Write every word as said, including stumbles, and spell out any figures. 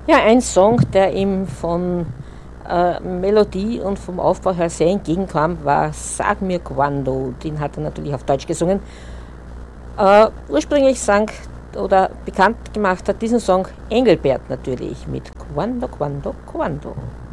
Ja, ein Song, der ihm von äh, Melodie und vom Aufbau her sehr entgegenkam, war Sag mir Quando. Den hat er natürlich auf Deutsch gesungen. Äh, ursprünglich sang oder bekannt gemacht hat diesen Song Engelbert natürlich mit Quando, Quando, Quando.